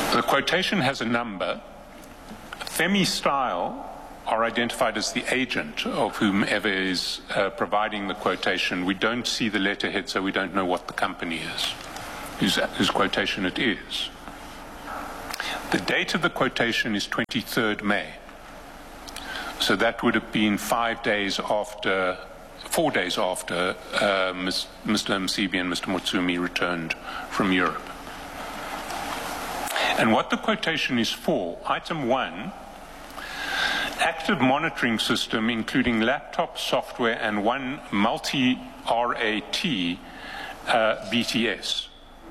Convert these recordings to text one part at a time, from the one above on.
The quotation has a number. Femi Style are identified as the agent of whomever is providing the quotation. We don't see the letterhead, so we don't know what the company is, whose quotation it is. The date of the quotation is 23rd May. So that would have been 4 days after Mr. Msibi and Mr. Motsomi returned from Europe. And what the quotation is for, item 1, active monitoring system including laptop software and one multi-RAT BTS.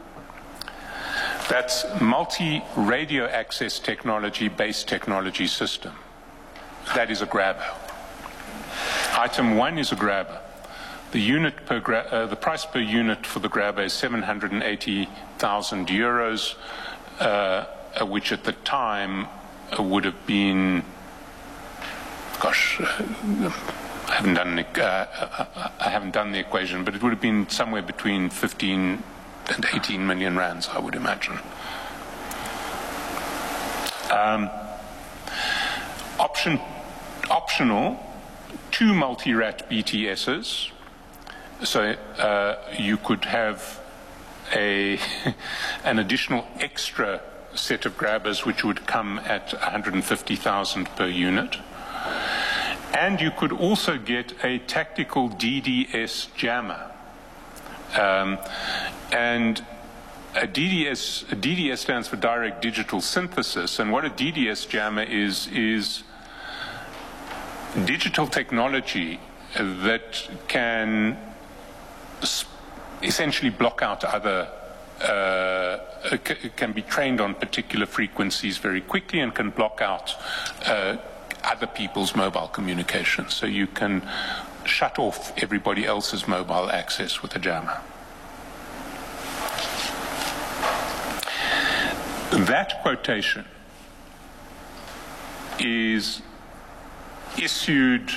That's multi-radio access technology-based technology system. That is a grabber. Item 1 is a grabber. The price per unit for the grabber is 780,000 euros, which at the time would have been, gosh, I haven't done the equation, but it would have been somewhere between 15 and 18 million rands, I would imagine. Optional, 2 multi-rat BTSs. So you could have an additional extra set of grabbers which would come at 150,000 per unit. And you could also get a tactical DDS jammer. And a DDS stands for direct digital synthesis, and what a DDS jammer is digital technology that can essentially block out other, can be trained on particular frequencies very quickly and can block out other people's mobile communications. So you can shut off everybody else's mobile access with a jammer. That quotation is issued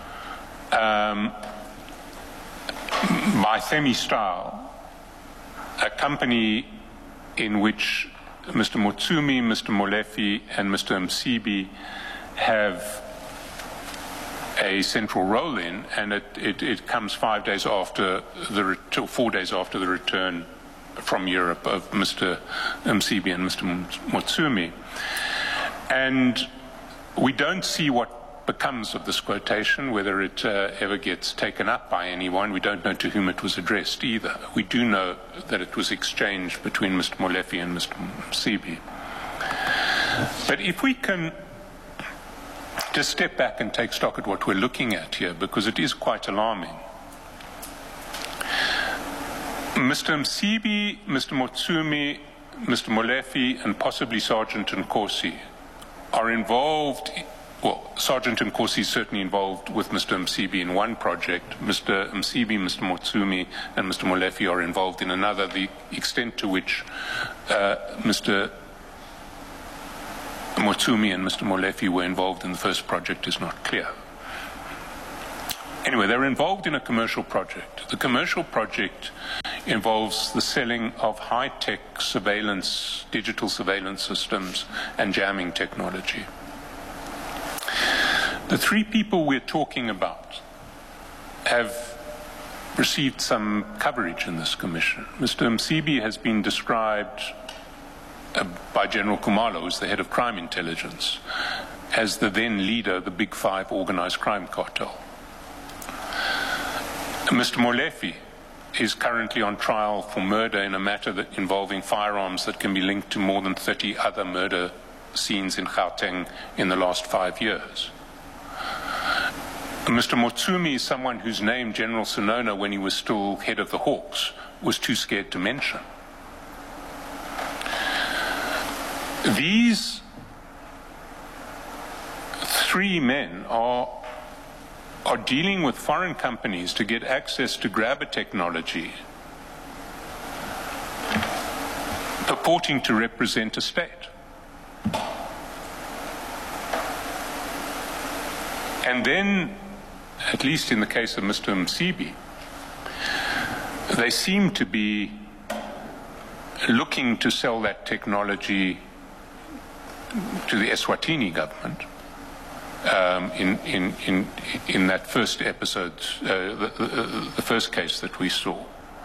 by Femi Style, a company in which Mr. Motsomi, Mr. Molefe, and Mr. Msibi have a central role in, and it comes 5 days after 4 days after the return from Europe of Mr. Msibi and Mr. Motsomi. And we don't see what becomes of this quotation, whether it ever gets taken up by anyone. We don't know to whom it was addressed either. We do know that it was exchanged between Mr. Molefe and Mr. Msibi. But if we can just step back and take stock at what we're looking at here, because it is quite alarming. Mr. Msibi, Mr. Motsomi, Mr. Molefe, and possibly Sergeant Nkosi are involved. Well, Sergeant Nkosi is certainly involved with Mr. Msibi in one project. Mr. Msibi, Mr. Motsomi, and Mr. Molefe are involved in another. The extent to which Mr. Motsomi and Mr. Molefe were involved in the first project is not clear. Anyway, they're involved in a commercial project. The commercial project involves the selling of high-tech surveillance, digital surveillance systems and jamming technology. The 3 people we're talking about have received some coverage in this commission. Mr. Msibi has been described by General Khumalo, who's the head of crime intelligence, as the then leader of the Big Five organized crime cartel. Mr. Molefe is currently on trial for murder in a matter involving firearms that can be linked to more than 30 other murder scenes in Gauteng in the last 5 years. Mr. Motsomi is someone whose name General Sonona, when he was still head of the Hawks, was too scared to mention. These 3 men are dealing with foreign companies to get access to grabber technology, purporting to represent a state. And then, at least in the case of Mr. Msibi, they seem to be looking to sell that technology Eswatini government in that first episode, the first case that we saw.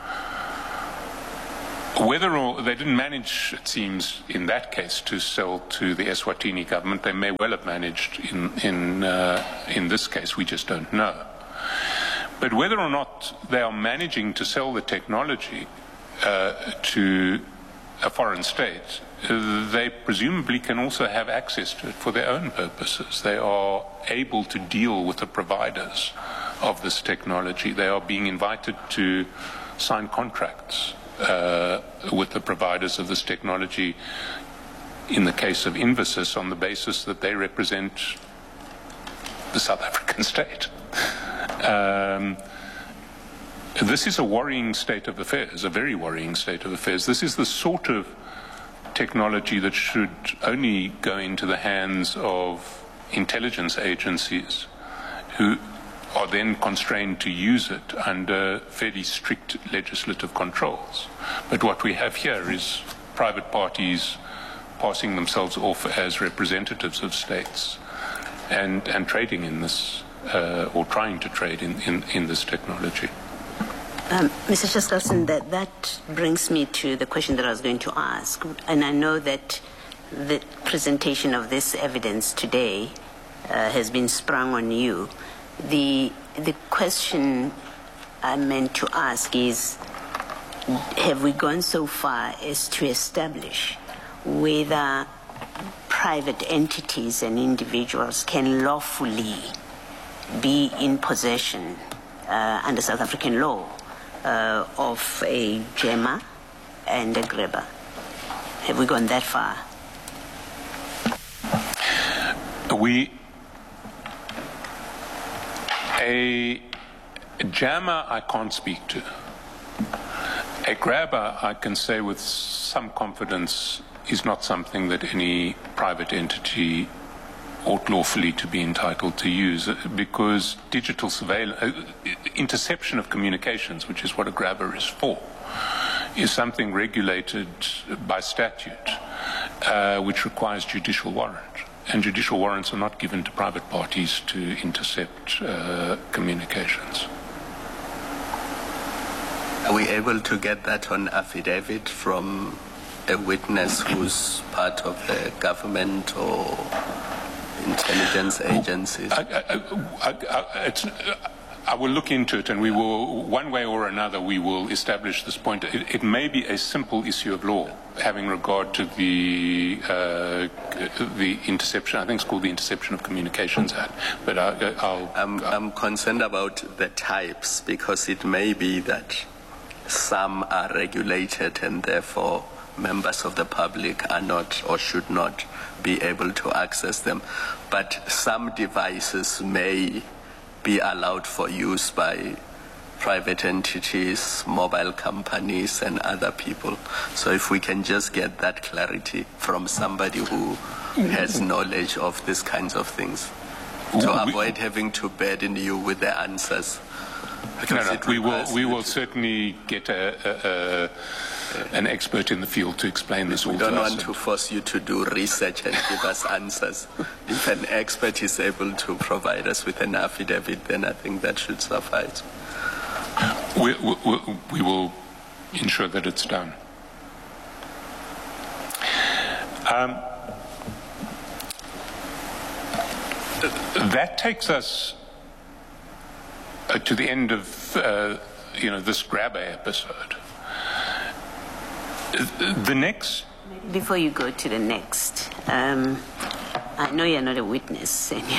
Whether or they didn't manage, it seems, in that case, to sell to the Eswatini government, they may well have managed in this case. We just don't know. But whether or not they are managing to sell the technology to a foreign state, they presumably can also have access to it for their own purposes. They are able to deal with the providers of this technology. They are being invited to sign contracts with the providers of this technology, in the case of Infosys, on the basis that they represent the South African state. This is a worrying state of affairs, a very worrying state of affairs. This is the sort of technology that should only go into the hands of intelligence agencies who are then constrained to use it under fairly strict legislative controls. But what we have here is private parties passing themselves off as representatives of states and trading in this, or trying to trade in this technology. Mr. Chaskalson, that brings me to the question that I was going to ask. And I know that the presentation of this evidence today has been sprung on you. The question I meant to ask is, have we gone so far as to establish whether private entities and individuals can lawfully be in possession under South African law of a GEMA and a GREBA? Have we gone that far? A JAMA I can't speak to. A GRABA I can say with some confidence is not something that any private entity ought lawfully to be entitled to use, because digital surveillance, interception of communications, which is what a GRABA is for, is something regulated by statute, which requires judicial warrant. And judicial warrants are not given to private parties to intercept communications. Are we able to get that on affidavit from a witness who's part of the government or intelligence agencies? I will look into it, and we will, one way or another, we will establish this point. It may be a simple issue of law having regard to the interception. I think it's called the Interception of Communications Act. But I'm concerned about the types, because it may be that some are regulated and therefore members of the public are not or should not be able to access them. But some devices may be allowed for use by private entities, mobile companies, and other people. So if we can just get that clarity from somebody who has knowledge of these kinds of things, to avoid having to burden you with the answers. No, we will certainly get an expert in the field to explain this all to us. We don't want to force you to do research and give us answers. If an expert is able to provide us with an affidavit, then I think that should suffice. We will ensure that it's done. That takes us to the end of this GRABA episode. The next. Before you go to the next, I know you're not a witness, and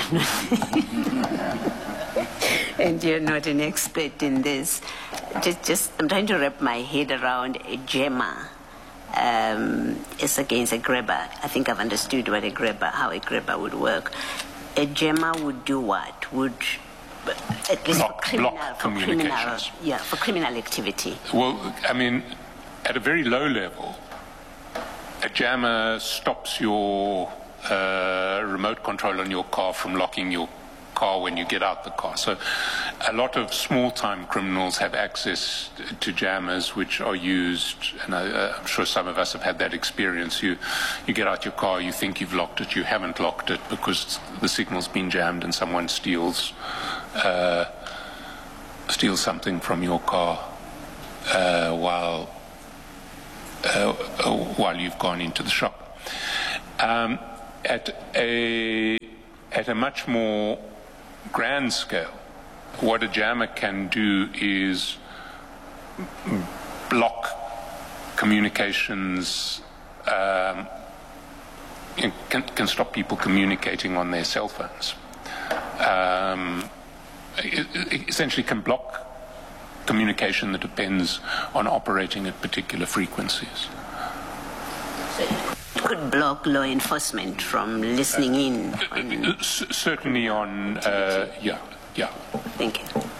you're not an expert in this. I'm trying to wrap my head around a GEMA as against a GREBA. I think I've understood how a GREBA would work. A GEMA would do what? Would at least block communications. For criminal activity. Well, I mean, at a very low level, a jammer stops your remote control on your car from locking your car car when you get out the car. So a lot of small-time criminals have access to jammers which are used, and I'm sure some of us have had that experience. You get out your car, you think you've locked it, you haven't locked it because the signal's been jammed and someone steals something from your car while you've gone into the shop. At a much more grand scale, what a jammer can do is block communications, can stop people communicating on their cell phones. It essentially can block communication that depends on operating at particular frequencies. It could block law enforcement from listening in. Certainly on, yeah. Thank you.